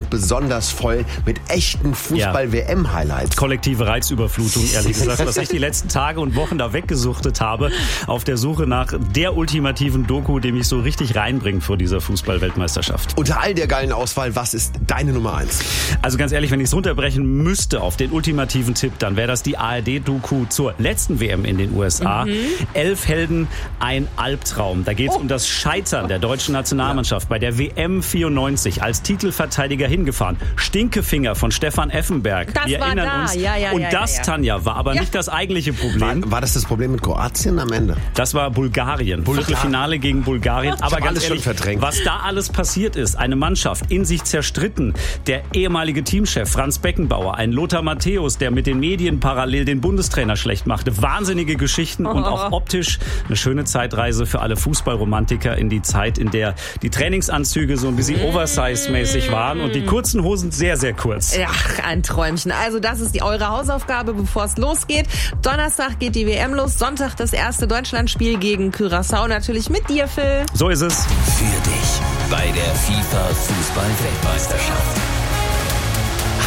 und besonders voll mit echten Fußball-WM-Highlights. Kollektive Reizüberflutung, ehrlich gesagt, was ich die letzten Tage und Wochen da weggesuchtet habe, auf der Suche nach der ultimativen Doku, die mich so richtig reinbringt vor dieser Fußball-Weltmeisterschaft. Unter all der geilen Auswahl, was ist deine Nummer 1? Also ganz ehrlich, wenn ich es runterbrechen müsste auf den ultimativen Tipp, dann wäre das die ARD-Doku zur letzten WM in den USA. 11 Helden, ein Albtraum. Da geht es um das Scheitern der deutschen Nationalmannschaft bei der WM 94 als Titelverteidiger hingefahren. Stinkefinger von Stefan Effenberg. Das Wir war erinnern da. uns. Ja. Und das, Tanja, war aber nicht das eigentliche Problem. War das das Problem mit Kroatien am Ende? Das war Bulgarien. Viertelfinale gegen Bulgarien. Aber ganz alles schon ehrlich, verdrängt. was da alles passiert ist, eine Mannschaft in sich zerstritten. Der ehemalige Teamchef Franz Beckenbauer, ein Lothar Matthäus, der mit den Medien parallel den Bundestrainer schlecht machte. Wahnsinnige Geschichten und auch optisch eine schöne Zeitreise für alle Fußballromantiker in die Zeit, in der die Trainingsanzüge so ein bisschen Oversize-mäßig waren und die kurzen Hosen sehr, sehr kurz. Ach, ein Träumchen. Also das ist eure Hausaufgabe, bevor es losgeht. Donnerstag geht die WM los, Sonntag das erste Deutschlandspiel gegen Curaçao. Natürlich mit dir, Phil. So ist es. Für dich bei der FIFA-Fußball-Weltmeisterschaft.